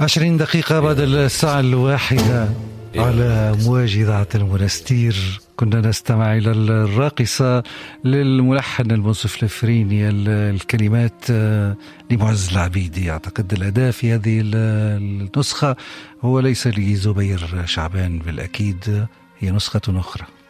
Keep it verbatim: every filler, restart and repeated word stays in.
عشرين دقيقة بعد الساعة الواحدة على أمواج إذاعة المنستير كنا نستمع إلى الراقصة للملحن المنصف الفريني. الكلمات لمعز العبيدي. أعتقد الأداء في هذه النسخة هو ليس لزبير شعبان، بالأكيد هي نسخة أخرى.